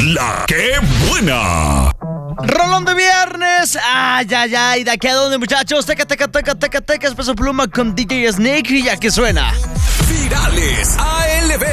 La ¡Qué buena! Rolón de viernes. Ay, ay, ay. ¿De aquí a dónde, muchachos? Teca, teca, teca, teca, teca. Peso Pluma con DJ Snake. Y ya que suena. Virales ALB.